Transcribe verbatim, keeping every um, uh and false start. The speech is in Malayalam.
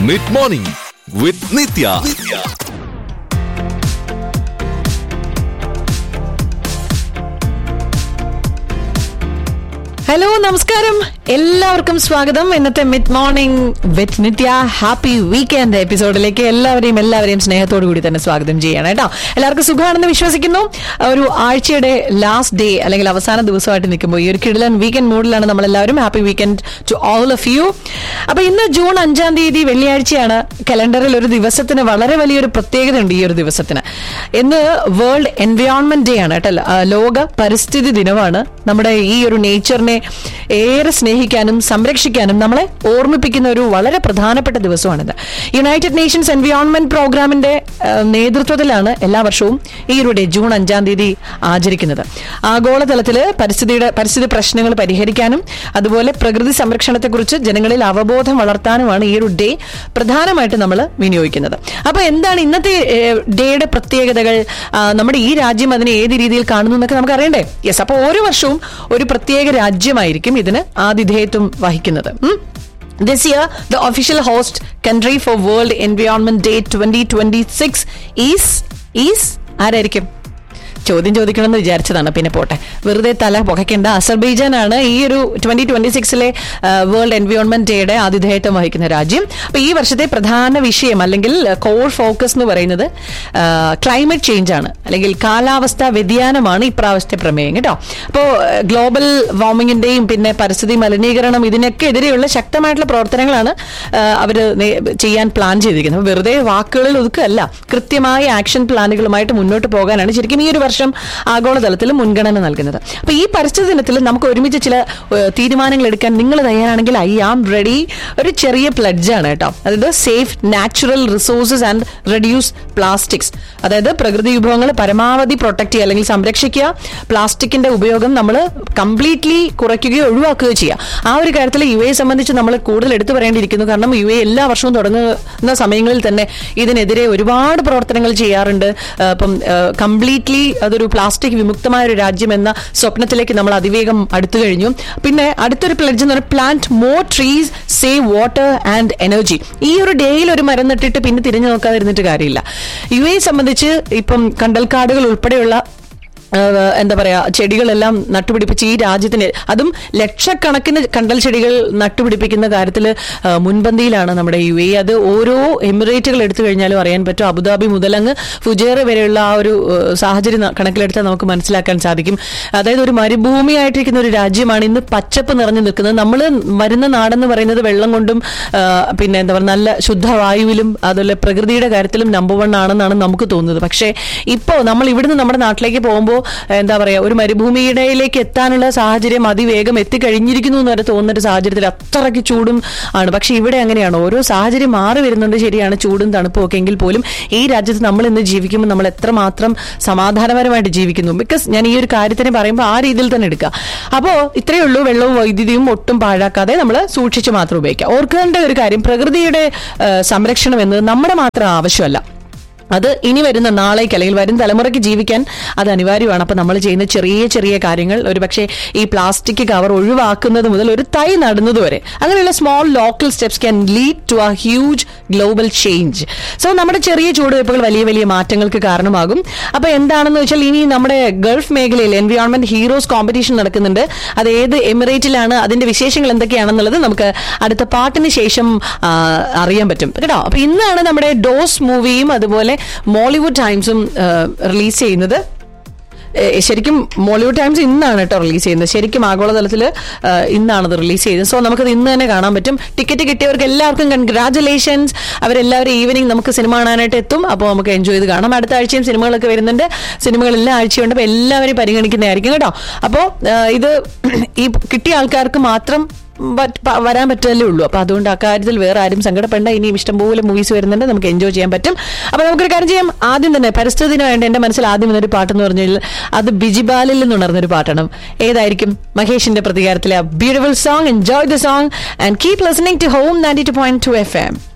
മിഡ് മോർണിംഗ് വിത്ത് നിത്യ. ഹലോ, നമസ്കാരം, എല്ലാവർക്കും സ്വാഗതം. ഇന്നത്തെ മിഡ് മോർണിംഗ് വിത്ത് നിത്യ ഹാപ്പി വീക്കെൻഡ് എപ്പിസോഡിലേക്ക് എല്ലാവരെയും എല്ലാവരെയും സ്നേഹത്തോടു കൂടി തന്നെ സ്വാഗതം ചെയ്യണം കേട്ടോ. എല്ലാവർക്കും സുഖമാണെന്ന് വിശ്വസിക്കുന്നു. ഒരു ആഴ്ചയുടെ ലാസ്റ്റ് ഡേ അല്ലെങ്കിൽ അവസാന ദിവസമായിട്ട് നിൽക്കുമ്പോൾ ഈ ഒരു കിടിലൻ വീക്കെൻഡ് മൂഡിലാണ് നമ്മളെല്ലാവരും. Happy weekend to all of U. അപ്പൊ ഇന്ന് ജൂൺ അഞ്ചാം തീയതി വെള്ളിയാഴ്ചയാണ്. കലണ്ടറിൽ ഒരു ദിവസത്തിന് വളരെ വലിയൊരു പ്രത്യേകത ഉണ്ട്. ഈ ഒരു ദിവസത്തിന് ഇന്ന് വേൾഡ് എൻവയോൺമെന്റ് ഡേ ആണ് കേട്ടോ. ലോക പരിസ്ഥിതി ദിനമാണ്. നമ്മുടെ ഈ ഒരു നേച്ചറിനെ ഏറെ സ്നേഹിക്കാനും സംരക്ഷിക്കാനും നമ്മളെ ഓർമ്മിപ്പിക്കുന്ന ഒരു വളരെ പ്രധാനപ്പെട്ട ദിവസമാണിത്. യുണൈറ്റഡ് നേഷൻസ് എൻവയോൺമെന്റ് പ്രോഗ്രാമിന്റെ നേതൃത്വത്തിലാണ് എല്ലാ വർഷവും ഈ ഒരു ഡേ ജൂൺ അഞ്ചാം തീയതി ആചരിക്കുന്നത്. ആഗോളതലത്തില് പരിസ്ഥിതിയുടെ പരിസ്ഥിതി പ്രശ്നങ്ങൾ പരിഹരിക്കാനും അതുപോലെ പ്രകൃതി സംരക്ഷണത്തെക്കുറിച്ച് ജനങ്ങളിൽ അവബോധം വളർത്താനുമാണ് ഈ ഒരു ഡേ പ്രധാനമായിട്ട് നമ്മൾ വിനിയോഗിക്കുന്നത്. അപ്പൊ എന്താണ് ഇന്നത്തെ ഡേയുടെ പ്രത്യേകതകൾ, നമ്മുടെ ഈ രാജ്യം അതിനെ ഏത് രീതിയിൽ കാണുന്നു എന്നൊക്കെ നമുക്ക് അറിയണ്ടേ? യെസ്, അപ്പൊ ഓരോ വർഷവും ഒരു പ്രത്യേക രാജ്യമായിരിക്കും ഇതിന് ആതിഥേയത്വം വഹിക്കുന്നത്. This year, the official host country for World Environment Day twenty twenty-six is is ആരായിരിക്കും? ചോദ്യം ചോദിക്കണമെന്ന് വിചാരിച്ചതാണ്, പിന്നെ പോട്ടെ, വെറുതെ തല പുകയ്ക്കേണ്ട. അസർബൈജാൻ ആണ് ഈ ഒരു ട്വന്റി ട്വന്റി സിക്സിലെ വേൾഡ് എൻവയോൺമെന്റ് ഡേയുടെ ആതിഥേയത്വം വഹിക്കുന്ന രാജ്യം. അപ്പൊ ഈ വർഷത്തെ പ്രധാന വിഷയം അല്ലെങ്കിൽ കോർ ഫോക്കസ് എന്ന് പറയുന്നത് ക്ലൈമറ്റ് ചേഞ്ച് ആണ്, അല്ലെങ്കിൽ കാലാവസ്ഥാ വ്യതിയാനമാണ് ഇപ്രാവശ്യത്തെ പ്രമേയം കേട്ടോ. അപ്പോൾ ഗ്ലോബൽ വാർമിങ്ങിന്റെയും പിന്നെ പരിസ്ഥിതി മലിനീകരണം ഇതിനൊക്കെ എതിരെയുള്ള ശക്തമായിട്ടുള്ള പ്രവർത്തനങ്ങളാണ് അവർ ചെയ്യാൻ പ്ലാൻ ചെയ്തിരിക്കുന്നത്. വെറുതെ വാക്കുകളിൽ ഒതുക്കല്ല, കൃത്യമായ ആക്ഷൻ പ്ലാനുകളുമായിട്ട് മുന്നോട്ട് പോകാനാണ് ശരിക്കും ഈ ഒരു വർഷം ആഗോളതലത്തിൽ മുൻഗണന നൽകുന്നത്. അപ്പൊ ഈ പരിസ്ഥിതി ദിനത്തിൽ നമുക്ക് ഒരുമിച്ച് ചില തീരുമാനങ്ങൾ എടുക്കാൻ നിങ്ങൾ തയ്യാറാണെങ്കിൽ ഐ ആം റെഡി. ഒരു ചെറിയ പ്ലഡ്ജ് ആണ് കേട്ടോ. അതായത് safe natural resources and reduce plastics. അതായത് പ്രകൃതി വിഭവങ്ങൾ പരമാവധി പ്രൊട്ടക്ട് ചെയ്യുക അല്ലെങ്കിൽ സംരക്ഷിക്കുക. പ്ലാസ്റ്റിക്കിന്റെ ഉപയോഗം നമ്മൾ കംപ്ലീറ്റ്ലി കുറയ്ക്കുകയോ ഒഴിവാക്കുകയോ ചെയ്യുക. ആ ഒരു കാര്യത്തിൽ യു എയെ സംബന്ധിച്ച് നമ്മൾ കൂടുതൽ എടുത്തു പറയേണ്ടിയിരിക്കുന്നു. കാരണം യു എ എല്ലാ വർഷവും തുടങ്ങുന്ന സമയങ്ങളിൽ തന്നെ ഇതിനെതിരെ ഒരുപാട് പ്രവർത്തനങ്ങൾ ചെയ്യാറുണ്ട്. ഇപ്പം കംപ്ലീറ്റ്ലി അതൊരു പ്ലാസ്റ്റിക് വിമുക്തമായ ഒരു രാജ്യം എന്ന സ്വപ്നത്തിലേക്ക് നമ്മൾ അതിവേഗം അടുത്തു കഴിഞ്ഞു. പിന്നെ അടുത്തൊരു പ്ലഡ്ജ് എന്ന് പറഞ്ഞാൽ plant more trees, save water and energy. ഈ ഒരു ഡേയിൽ ഒരു മരം നട്ടിട്ട് പിന്നെ തിരിഞ്ഞു നോക്കാതിരുന്നിട്ട് കാര്യമില്ല. യു എയെ സംബന്ധിച്ച് ഇപ്പം കണ്ടൽക്കാടുകൾ ഉൾപ്പെടെയുള്ള എന്താ പറയാ ചെടികളെല്ലാം നട്ടുപിടിപ്പിച്ച് ഈ രാജ്യത്തിന്, അതും ലക്ഷക്കണക്കിന് കണ്ടൽ ചെടികൾ നട്ടുപിടിപ്പിക്കുന്ന കാര്യത്തിൽ മുൻപന്തിയിലാണ് നമ്മുടെ യു എ. അത് ഓരോ എമിറേറ്റുകൾ എടുത്തു കഴിഞ്ഞാലും അറിയാൻ പറ്റും. അബുദാബി മുതൽ അങ്ങ് ഫുജേറ വരെയുള്ള ആ ഒരു സാഹചര്യം കണക്കിലെടുത്താൽ നമുക്ക് മനസ്സിലാക്കാൻ സാധിക്കും. അതായത് ഒരു മരുഭൂമിയായിട്ടിരിക്കുന്ന ഒരു രാജ്യമാണ് ഇന്ന് പച്ചപ്പ് നിറഞ്ഞു നിൽക്കുന്നത്. നമ്മൾ വരുന്ന നാടെന്ന് പറയുന്നത് വെള്ളം കൊണ്ടും പിന്നെ എന്താ പറയുക നല്ല ശുദ്ധവായുവിലും അതുപോലെ പ്രകൃതിയുടെ കാര്യത്തിലും നമ്പർ വൺ ആണെന്നാണ് നമുക്ക് തോന്നുന്നത്. പക്ഷേ ഇപ്പോൾ നമ്മൾ ഇവിടുന്ന് നമ്മുടെ നാട്ടിലേക്ക് പോകുമ്പോൾ എന്താ പറയാ ഒരു മരുഭൂമിയിടയിലേക്ക് എത്താനുള്ള സാഹചര്യം അതിവേഗം എത്തിക്കഴിഞ്ഞിരിക്കുന്നു എന്ന് വരെ തോന്നുന്ന ഒരു സാഹചര്യത്തിൽ അത്രയ്ക്ക് ചൂടും ആണ്. പക്ഷെ ഇവിടെ അങ്ങനെയാണ്, ഓരോ സാഹചര്യം മാറി വരുന്നുണ്ട്. ശരിയാണ്, ചൂടും തണുപ്പും ഒക്കെ എങ്കിൽ പോലും ഈ രാജ്യത്ത് നമ്മൾ ഇന്ന് ജീവിക്കുമ്പോൾ നമ്മൾ എത്രമാത്രം സമാധാനപരമായിട്ട് ജീവിക്കുന്നു. ബിക്കോസ് ഞാൻ ഈ ഒരു കാര്യത്തിനെ പറയുമ്പോൾ ആ രീതിയിൽ തന്നെ എടുക്കുക. അപ്പോൾ ഇത്രയേ ഉള്ളൂ, വെള്ളവും വൈദ്യുതിയും ഒട്ടും പാഴാക്കാതെ നമ്മൾ സൂക്ഷിച്ച് മാത്രം ഉപയോഗിക്കുക. ഓർക്കേണ്ട ഒരു കാര്യം, പ്രകൃതിയുടെ സംരക്ഷണം എന്നത് നമ്മുടെ മാത്രം ആവശ്യമല്ല, അത് ഇനി വരുന്ന നാളേക്ക് അല്ലെങ്കിൽ വരും തലമുറയ്ക്ക് ജീവിക്കാൻ അത് അനിവാര്യമാണ്. അപ്പൊ നമ്മൾ ചെയ്യുന്ന ചെറിയ ചെറിയ കാര്യങ്ങൾ, ഒരു പക്ഷേ ഈ പ്ലാസ്റ്റിക് കവർ ഒഴിവാക്കുന്നത് മുതൽ ഒരു തൈ നടുന്നത് വരെ, അങ്ങനെയുള്ള small local steps can lead to A huge global change. So നമ്മുടെ ചെറിയ ചുവടുവയ്പ്പുകൾ വലിയ വലിയ മാറ്റങ്ങൾക്ക് കാരണമാകും. അപ്പൊ എന്താണെന്ന് വെച്ചാൽ ഇനി നമ്മുടെ ഗൾഫ് മേഖലയിൽ എൻവയോൺമെന്റ് ഹീറോസ് കോമ്പറ്റീഷൻ നടക്കുന്നുണ്ട്. അത് ഏത് എമിറേറ്റിലാണ്, അതിന്റെ വിശേഷങ്ങൾ എന്തൊക്കെയാണെന്നുള്ളത് നമുക്ക് അടുത്ത പാട്ടിന് ശേഷം അറിയാൻ പറ്റും കേട്ടോ. അപ്പൊ ഇന്നാണ് നമ്മുടെ ഡോസ് മൂവിയും അതുപോലെ മോളിവുഡ് ടൈംസും റിലീസ് ചെയ്യുന്നത്. ശരിക്കും മോളിവുഡ് ടൈംസ് ഇന്നാണ് കേട്ടോ റിലീസ് ചെയ്യുന്നത്. ശരിക്കും ആഗോളതലത്തിൽ ഇന്നാണത് റിലീസ് ചെയ്തത്. സോ നമുക്കത് ഇന്ന് തന്നെ കാണാൻ പറ്റും. ടിക്കറ്റ് കിട്ടിയവർക്ക് എല്ലാവർക്കും കൺഗ്രാറ്റുലേഷൻസ്. അവരെല്ലാവരും ഈവനിങ് നമുക്ക് സിനിമ കാണാനായിട്ട് എത്തും. അപ്പോൾ നമുക്ക് എൻജോയ് ചെയ്ത് കാണാം. അടുത്ത ആഴ്ചയും സിനിമകളൊക്കെ വരുന്നുണ്ട്. സിനിമകൾ എല്ലാ ആഴ്ചയുണ്ട്. അപ്പോൾ എല്ലാവരും പരിഗണിക്കുന്നതായിരിക്കും കേട്ടോ. അപ്പോൾ ഇത് ഈ കിട്ടിയ ആൾക്കാർക്ക് മാത്രം വരാൻ പറ്റല്ലേ ഉള്ളൂ. അപ്പൊ അതുകൊണ്ട് അക്കാര്യത്തിൽ വേറെ ആരും സങ്കടപ്പെടേണ്ട. ഇനിയും ഇഷ്ടംപോലെ മൂവീസ് വരുന്നുണ്ട്, നമുക്ക് എൻജോയ് ചെയ്യാൻ പറ്റും. അപ്പൊ നമുക്കൊരു കാര്യം ചെയ്യാം. ആദ്യം തന്നെ പരിസ്ഥിതിന് വേണ്ട എന്റെ മനസ്സിൽ ആദ്യം വന്നൊരു പാട്ടെന്ന് പറഞ്ഞാൽ അത് ബിജിബാലിൽ നിന്നുണർന്നൊരു പാട്ടാണ്. ഏതായിരിക്കും? മഹേഷിന്റെ പ്രതികാരത്തിലെ beautiful song. Enjoy the song and keep listening to home ninety two point two F M.